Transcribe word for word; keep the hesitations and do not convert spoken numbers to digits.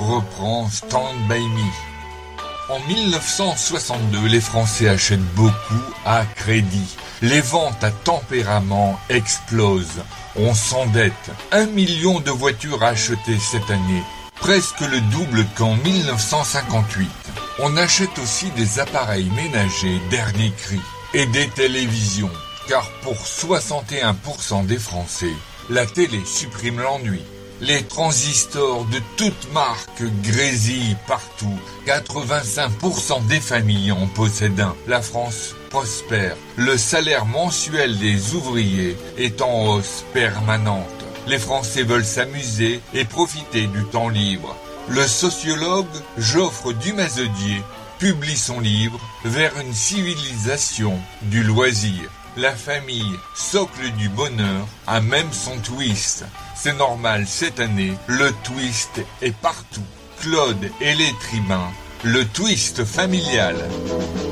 reprend Stand By Me. En mille neuf cent soixante-deux, les Français achètent beaucoup à crédit. Les ventes à tempérament explosent. On s'endette. Un million de voitures achetées cette année. Presque le double qu'en mille neuf cent cinquante-huit. On achète aussi des appareils ménagers dernier cri. Et des télévisions. Car pour soixante et un pour cent des Français, la télé supprime l'ennui. Les transistors de toutes marques grésillent partout. quatre-vingt-cinq pour cent des familles en possèdent un. La France prospère. Le salaire mensuel des ouvriers est en hausse permanente. Les Français veulent s'amuser et profiter du temps libre. Le sociologue Geoffre Dumazedier publie son livre « Vers une civilisation du loisir ». La famille, socle du bonheur, a même son twist. C'est normal, cette année, le twist est partout. Claude et les tribuns, le twist familial.